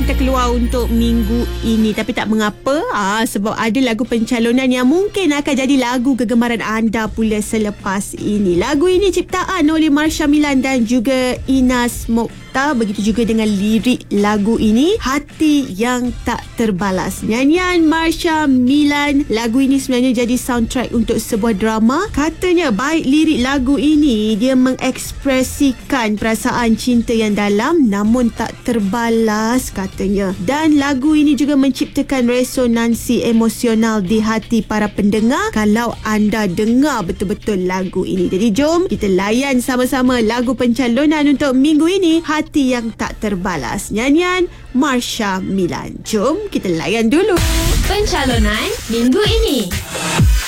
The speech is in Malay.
kita keluar untuk minggu ini. Tapi tak mengapa, sebab ada lagu pencalonan yang mungkin akan jadi lagu kegemaran anda pula selepas ini. Lagu ini ciptaan oleh Marsha Milan dan juga Inas Mokhtar. Begitu juga dengan lirik lagu ini, Hati Yang Tak Terbalas. Nyanyian Marsha Milan. Lagu ini sebenarnya jadi soundtrack untuk sebuah drama. Katanya baik lirik lagu ini, dia mengekspresikan perasaan cinta yang dalam namun tak terbalas katanya. Dan lagu ini juga menciptakan resonansi emosional di hati para pendengar kalau anda dengar betul-betul lagu ini. Jadi jom kita layan sama-sama lagu pencalonan untuk minggu ini, Hati Yang Tak Terbalas. Nyanyian Marsha Milan. Jom kita layan dulu pencalonan minggu ini.